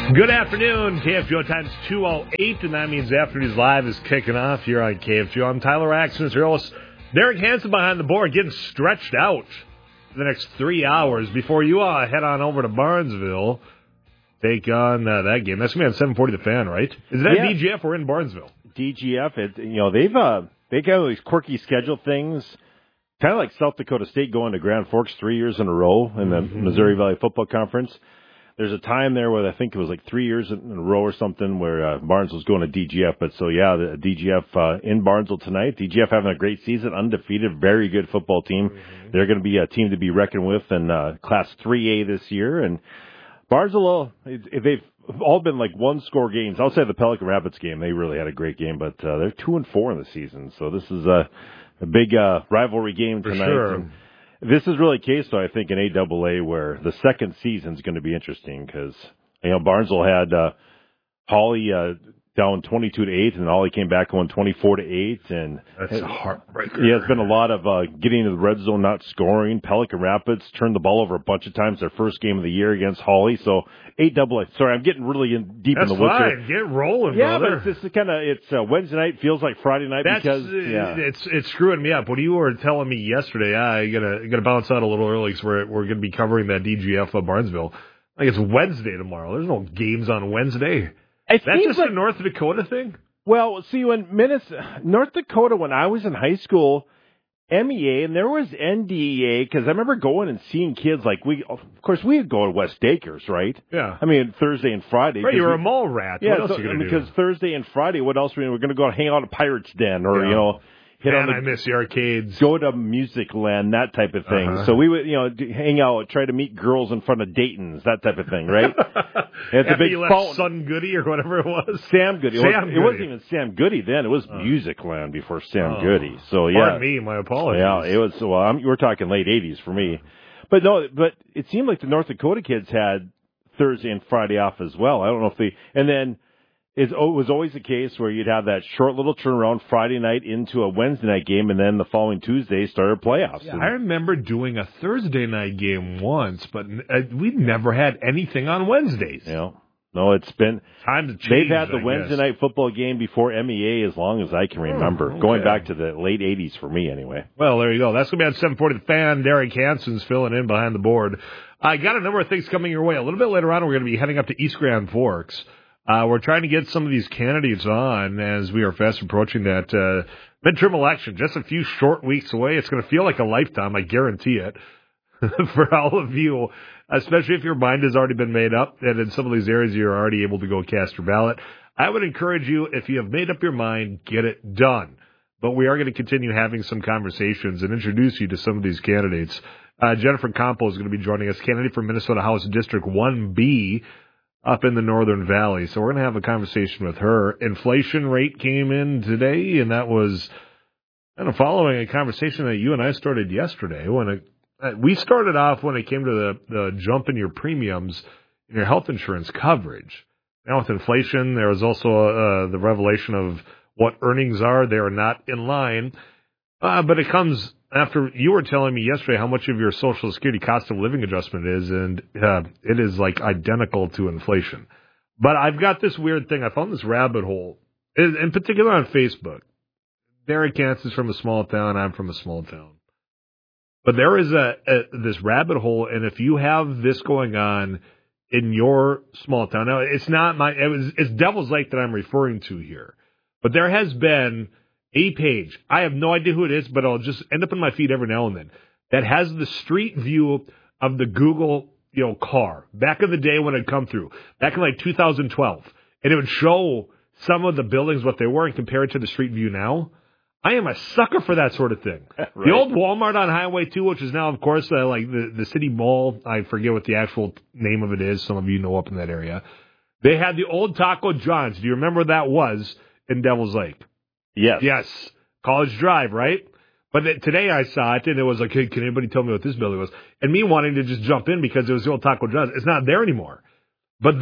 Good afternoon. KFGO time's 2:08, and that means Afternoons Live is kicking off here on KFGO. I'm Tyler Axton, your host. Derek Hansen behind the board, getting stretched out for the next 3 hours before you head on over to Barnesville. Take on that game. That's going to be on 740 The Fan, right? Is that DGF or in Barnesville? DGF. They've got all these quirky schedule things, kind of like South Dakota State going to Grand Forks 3 years in a row in the Missouri Valley Football Conference. There's a time there where I think it was like 3 years in a row or something where Barnesville's going to DGF. But so, the DGF in Barnesville tonight. DGF having a great season, undefeated, very good football team. Mm-hmm. They're going to be a team to be reckoned with in Class 3A this year. And Barnesville, they've all been like one-score games. Outside the Pelican Rapids game, they really had a great game. But they're 2-4 in the season. So this is a big rivalry game tonight. For sure. And this is really a case, though, I think, in AAA where the second season is going to be interesting because, Barnesville had Hawley down 22-8, and Hawley came back going 24-8. And that's a heartbreaker. Yeah, it's been a lot of getting into the red zone, not scoring. Pelican Rapids turned the ball over a bunch of times their first game of the year against Hawley. So AAA. Sorry, I'm getting really deep in the woods here. That's fine. Get rolling, yeah, brother. But it's Wednesday night. Feels like Friday night because it's screwing me up. When you were telling me yesterday, you gotta bounce out a little early because we're going to be covering that DGF of Barnesville. I think it's Wednesday tomorrow. There's no games on Wednesday. That's just a North Dakota thing? Well, see, North Dakota, when I was in high school, MEA, and there was NDEA, because I remember going and seeing kids of course, we'd go to West Acres, right? Yeah. I mean, Thursday and Friday. Right, you were a mall rat. Yeah, what else are you going to do? Because Thursday and Friday, what else? We're going to go hang out at Pirates Den or, I miss the arcades. Go to Music Land, that type of thing. Uh-huh. So we would, hang out, try to meet girls in front of Dayton's, that type of thing, right? It's a big Son Goody or whatever it was. Sam Goody. It wasn't even Sam Goody then. It was Music Land before Sam Goody. So Pardon me, my apologies. Yeah, it was. Well, we're talking late '80s for me. But it seemed like the North Dakota kids had Thursday and Friday off as well. I don't know if and then. It was always the case where you'd have that short little turnaround Friday night into a Wednesday night game, and then the following Tuesday started playoffs. Yeah, I remember doing a Thursday night game once, but we never had anything on Wednesdays. Yeah. No, it's been time to change. They've had the Wednesday night football game before MEA as long as I can remember, going back to the late '80s for me, anyway. Well, there you go. That's going to be on 740 The Fan. Derek Hansen's filling in behind the board. I got a number of things coming your way. A little bit later on, we're going to be heading up to East Grand Forks. We're trying to get some of these candidates on as we are fast approaching that midterm election. Just a few short weeks away. It's going to feel like a lifetime, I guarantee it, for all of you, especially if your mind has already been made up and in some of these areas you're already able to go cast your ballot. I would encourage you, if you have made up your mind, get it done. But we are going to continue having some conversations and introduce you to some of these candidates. Jennifer Campo is going to be joining us, candidate for Minnesota House District 1B. Up in the Northern Valley. So we're going to have a conversation with her. Inflation rate came in today, and that was kind of following a conversation that you and I started yesterday. We started off when it came to the jump in your premiums in your health insurance coverage. Now with inflation, there was also the revelation of what earnings are. They are not in line. But it comes after you were telling me yesterday how much of your Social Security cost of living adjustment is, and it is like identical to inflation. But I've got this weird thing. I found this rabbit hole, in particular on Facebook. Derek Hansen's from a small town. I'm from a small town. But there is this rabbit hole, and if you have this going on in your small town, now it's not it's Devil's Lake that I'm referring to here. But there has been a page, I have no idea who it is, but I'll just end up in my feed every now and then, that has the street view of the Google, car. Back in the day when it come through, back in like 2012, and it would show some of the buildings, what they were, and compare it to the street view now. I am a sucker for that sort of thing. Right. The old Walmart on Highway 2, which is now, of course, like the city mall. I forget what the actual name of it is. Some of you know up in that area. They had the old Taco John's. Do you remember what that was in Devil's Lake? Yes. College Drive, right? But today I saw it, and it was like, hey, can anybody tell me what this building was? And me wanting to just jump in because it was the old Taco John's. It's not there anymore. But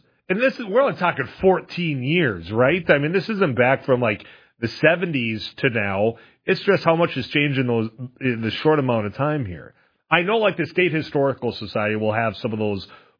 we're only talking 14 years, right? I mean, this isn't back from like the 70s to now. It's just how much has changed in the short amount of time here. I know like the State Historical Society will have some of those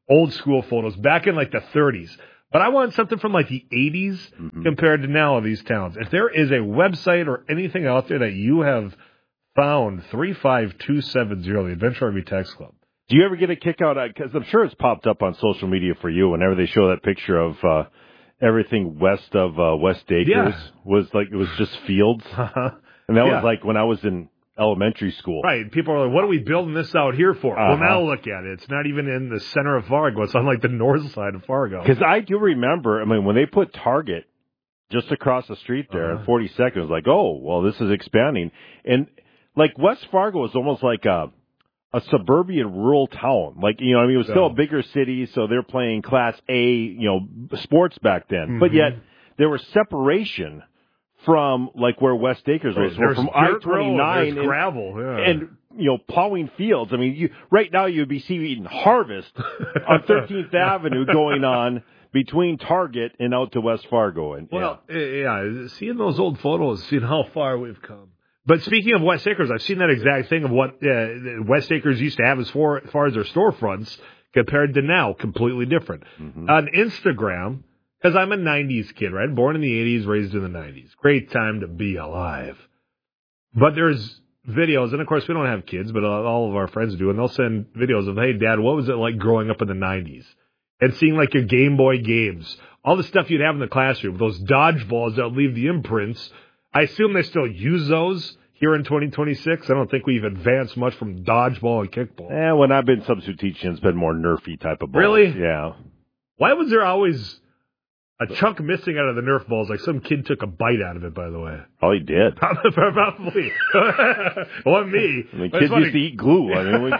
old school photos back in like the 30s. But I want something from like the 80s compared to now of these towns. If there is a website or anything out there that you have found, 35270, the Adventure RV Text Club. Do you ever get a kick out? Because I'm sure it's popped up on social media for you whenever they show that picture of everything west of West Acres was like it was just fields. And that was like when I was in elementary school. Right. People are like, what are we building this out here for? Well, now look at it. It's not even in the center of Fargo. It's on like the north side of Fargo. Because I do remember, I mean, when they put Target just across the street there on 42nd, it was like, oh, well, this is expanding. And like West Fargo was almost like a suburban rural town. Like, you know, I mean, it was still a bigger city, so they're playing Class A, you know, sports back then. But yet there was separation from like where West Acres was. There's from I-29 there's gravel. And you know, plowing fields. I mean, right now you'd be seeing harvest on 13th Avenue going on between Target and out to West Fargo. And seeing those old photos, seeing how far we've come. But speaking of West Acres, I've seen that exact thing of what West Acres used to have as far as their storefronts compared to now, completely different. On Instagram, because I'm a 90s kid, right? Born in the 80s, raised in the 90s. Great time to be alive. But there's videos, and of course we don't have kids, but all of our friends do, and they'll send videos of, hey, Dad, what was it like growing up in the 90s? And seeing like your Game Boy games, all the stuff you'd have in the classroom, those dodgeballs that leave the imprints. I assume they still use those here in 2026. I don't think we've advanced much from dodgeball and kickball. When I've been substitute teaching, it's been more Nerfy type of balls. Really? Yeah. Why was there always a chunk missing out of the Nerf balls? Like some kid took a bite out of it, by the way. Oh, he did. Probably. Well, me. I mean, kids used to eat glue. I mean,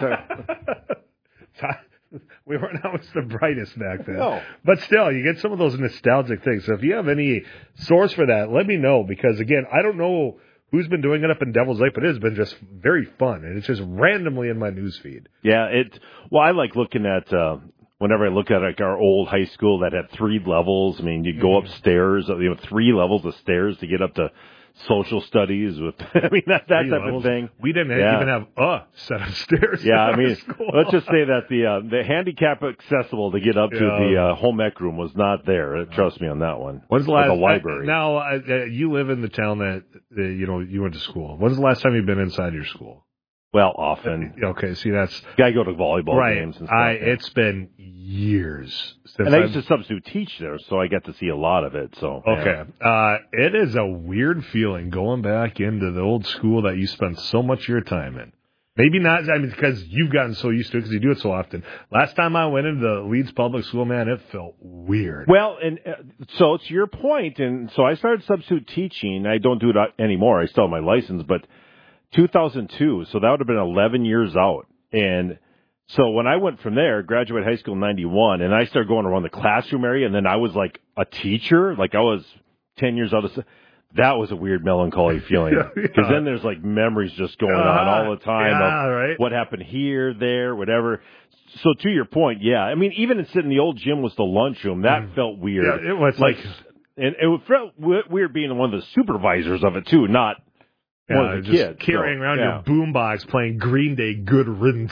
we weren't always the brightest back then. No. But still, you get some of those nostalgic things. So if you have any source for that, let me know. Because, again, I don't know who's been doing it up in Devil's Lake, but it has been just very fun. And it's just randomly in my news feed. Yeah, I like looking at, whenever I look at like our old high school that had 3 levels. I mean, you go upstairs, 3 levels of stairs to get up to social studies with, I mean, that type of thing. We didn't even have a set of stairs. Yeah, I mean, let's just say that the handicap accessible to get up to the home ec room was not there. Trust me on that one. When's the last the library? Now, you live in the town that you went to school. When's the last time you've been inside your school? Well, often. Okay, see, that's... Gotta go to volleyball games and stuff. It's been years since and I used to substitute teach there, so I got to see a lot of it, so... Okay. Yeah. It is a weird feeling going back into the old school that you spent so much of your time in. Maybe not, I mean, because you've gotten so used to it because you do it so often. Last time I went into the Leeds Public School, man, it felt weird. Well, and so to your point, and so I started substitute teaching. I don't do it anymore. I still have my license, but... 2002, so that would have been 11 years out. And so when I went from there, graduated high school in 91, and I started going around the classroom area, and then I was like a teacher, like I was 10 years out of... That was a weird melancholy feeling. Because then there's like memories just going on all the time of what happened here, there, whatever. So to your point, yeah. I mean, even sitting in the old gym was the lunchroom. That felt weird. Yeah, it was like... And it felt weird being one of the supervisors of it, too, not... just kids, carrying around your boombox playing Green Day, Good Riddance.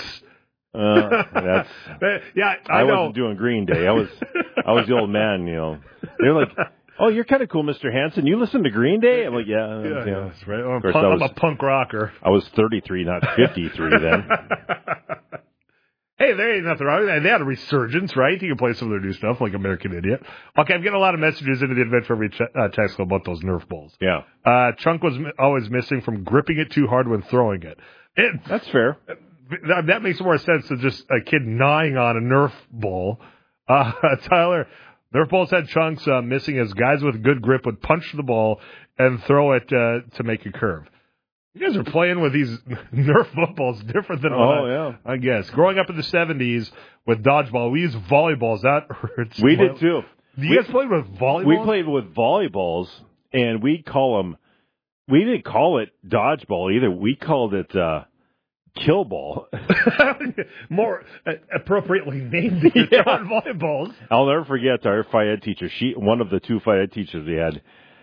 I wasn't doing Green Day. I was the old man, you know. They're like, oh, you're kind of cool, Mr. Hanson. You listen to Green Day? I'm like, yeah. That's right. I'm a punk rocker. I was 33, not 53 then. Hey, there ain't nothing wrong with that. They had a resurgence, right? You can play some of their new stuff, like American Idiot. Okay, I'm getting a lot of messages into the Adventure RV text club about those Nerf balls. Yeah. Chunk was always missing from gripping it too hard when throwing it. That's fair. That makes more sense than just a kid gnawing on a Nerf ball. Tyler, Nerf balls had chunks missing as guys with good grip would punch the ball and throw it to make a curve. You guys are playing with these Nerf footballs different than I guess. Growing up in the 70s with dodgeball, we used volleyballs. That hurts. We did too. You guys played with volleyballs? We played with volleyballs, and we didn't call it dodgeball either. We called it kill ball. More appropriately named volleyballs. I'll never forget our Phi Ed teacher. One of the 2 Phi Ed teachers we had,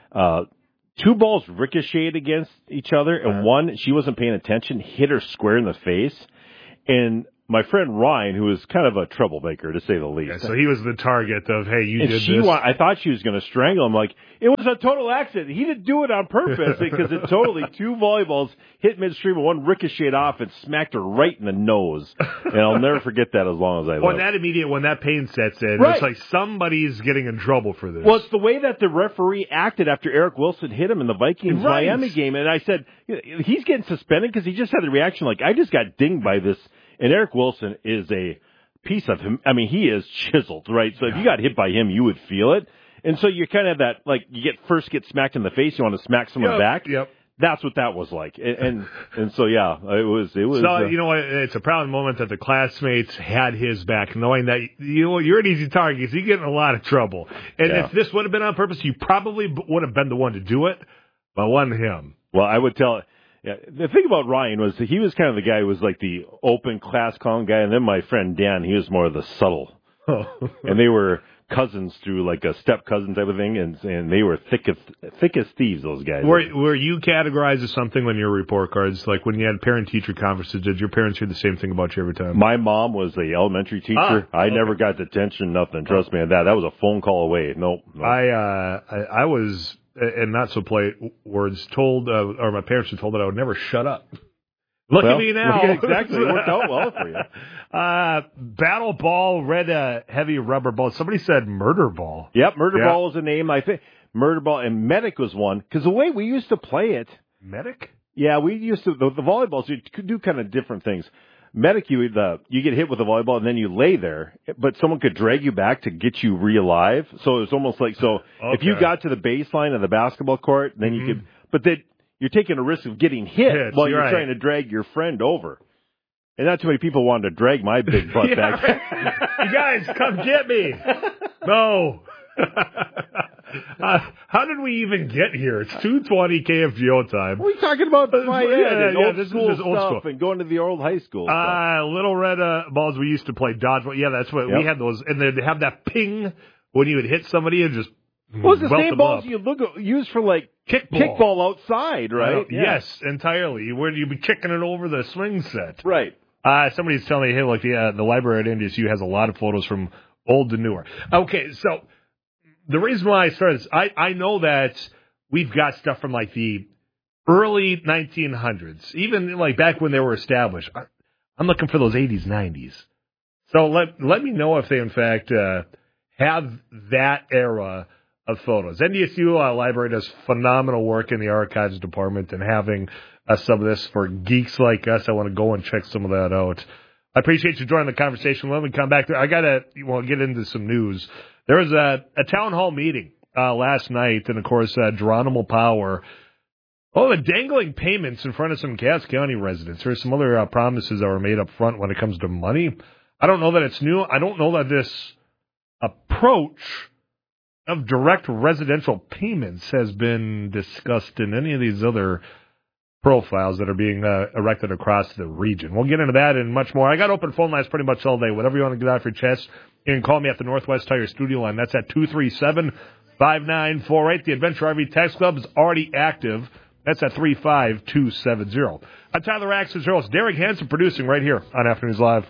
2 balls ricocheted against each other, and one, she wasn't paying attention, hit her square in the face. And my friend Ryan, who is kind of a troublemaker, to say the least. Yeah, so he was the target of, hey, you and did this. I thought she was going to strangle him. Like, it was a total accident. He didn't do it on purpose because it totally, 2 volleyballs hit midstream and one ricocheted off and smacked her right in the nose. And I'll never forget that as long as I live. When that pain sets in, right. It's like somebody's getting in trouble for this. Well, it's the way that the referee acted after Eric Wilson hit him in the Vikings-Miami game. And I said, he's getting suspended because he just had the reaction like, I just got dinged by this. And Eric Wilson is a piece of him. I mean, he is chiseled, right? So if you got hit by him, you would feel it. And so you kind of have that, like, you get smacked in the face, you want to smack someone back. Yep. That's what that was like. And so, yeah, it was. So, you know what? It's a proud moment that the classmates had his back, knowing that, you're an easy target because you get in a lot of trouble. And if this would have been on purpose, you probably would have been the one to do it, but it wasn't him. Well, I would tell. Yeah, the thing about Ryan was he was kind of the guy who was like the open class clown guy, and then my friend Dan, he was more of the subtle. And they were cousins through like a step cousin type of thing, and they were thick as thieves, those guys. Were you categorized as something on your report cards? Like when you had parent-teacher conferences, did your parents hear the same thing about you every time? My mom was the elementary teacher. I never got detention, nothing. Trust me on that. That was a phone call away. Nope. I was... and not so polite words, told, or my parents were told that I would never shut up. Look at me now. Exactly. It worked out well for you. Battle ball, red heavy rubber ball. Somebody said murder ball. Yep, murder ball was a name. I think murder ball and medic was one. Because the way we used to play it. Medic? Yeah, we used to, the volleyballs, you could do kind of different things. Medic, you get hit with a volleyball and then you lay there, but someone could drag you back to get you re-alive. So it was almost like, if you got to the baseline of the basketball court, then you could, but then you're taking a risk of getting hit while you're trying to drag your friend over. And not too many people wanted to drag my big butt back. You guys, come get me. No. How did we even get here? It's 2:20 KFGO time. What are we talking about? This is old school. And going to the old high school. Little red balls we used to play dodgeball. Yeah, that's what we had those. And they'd have that ping when you would hit somebody and just well, it's the same balls you use for like kickball outside, right? Yes, entirely. Where you'd be kicking it over the swing set. Right. Somebody's telling me, hey, look, the library at NDSU has a lot of photos from old to newer. Okay, so the reason why I started this, I know that we've got stuff from like the early 1900s, even like back when they were established. I'm looking for those 80s, 90s. So let me know if they, in fact, have that era of photos. NDSU Library does phenomenal work in the archives department and having some of this for geeks like us. I want to go and check some of that out. I appreciate you joining the conversation. Let me come back to I got to get into some news. There was a town hall meeting last night, and, of course, Geronimo Power. The dangling payments in front of some Cass County residents. There's some other promises that were made up front when it comes to money. I don't know that it's new. I don't know that this approach of direct residential payments has been discussed in any of these other profiles that are being erected across the region. We'll get into that and much more. I got open phone lines pretty much all day. Whatever you want to get off your chest, you can call me at the Northwest Tire studio line. That's at 237-5948. The Adventure RV Text Club is already active. That's at 35270. I'm Tyler Axel's Earls. Derek Hansen producing right here on Afternoons Live.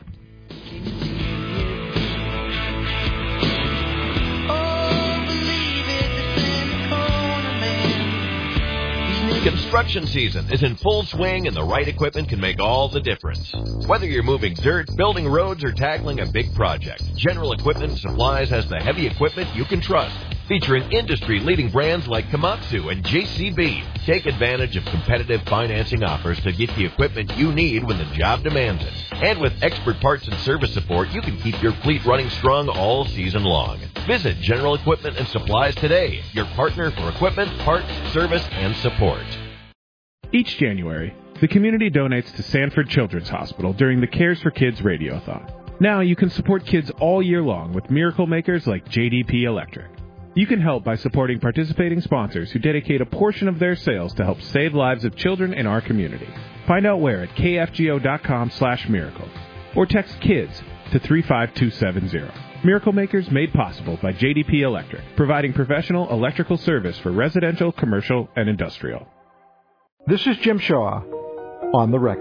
Construction season is in full swing, and the right equipment can make all the difference. Whether you're moving dirt, building roads, or tackling a big project, General Equipment Supplies has the heavy equipment you can trust. Featuring industry-leading brands like Komatsu and JCB. Take advantage of competitive financing offers to get the equipment you need when the job demands it. And with expert parts and service support, you can keep your fleet running strong all season long. Visit General Equipment and Supplies today, your partner for equipment, parts, service, and support. Each January, the community donates to Sanford Children's Hospital during the Cares for Kids Radiothon. Now you can support kids all year long with miracle makers like JDP Electric. You can help by supporting participating sponsors who dedicate a portion of their sales to help save lives of children in our community. Find out where at kfgo.com/miracle or text KIDS to 35270. Miracle Makers made possible by JDP Electric, providing professional electrical service for residential, commercial, and industrial. This is Jim Shaw on the record.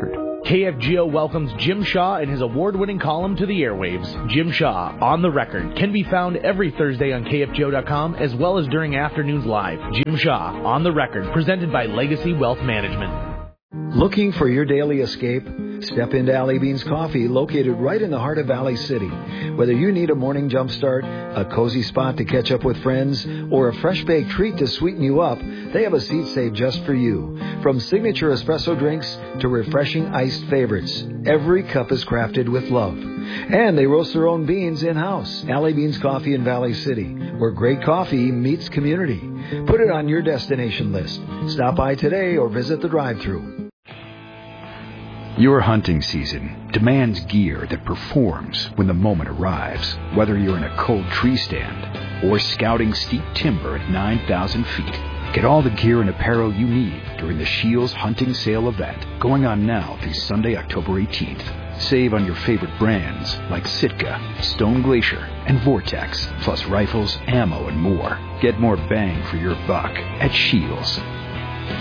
KFGO welcomes Jim Shaw and his award-winning column to the airwaves. Jim Shaw, On the Record, can be found every Thursday on KFGO.com as well as during afternoons live. Jim Shaw, On the Record, presented by Legacy Wealth Management. Looking for your daily escape? Step into Alley Beans Coffee, located right in the heart of Valley City. Whether you need a morning jump start, a cozy spot to catch up with friends, or a fresh baked treat to sweeten you up, they have a seat saved just for you. From signature espresso drinks to refreshing iced favorites, every cup is crafted with love. And they roast their own beans in-house. Alley Beans Coffee in Valley City, where great coffee meets community. Put it on your destination list. Stop by today or visit the drive-thru. Your hunting season demands gear that performs when the moment arrives. Whether you're in a cold tree stand or scouting steep timber at 9,000 feet, get all the gear and apparel you need during the Shields Hunting Sale event, going on now through Sunday, October 18th. Save on your favorite brands like Sitka, Stone Glacier, and Vortex, plus rifles, ammo, and more. Get more bang for your buck at Shields.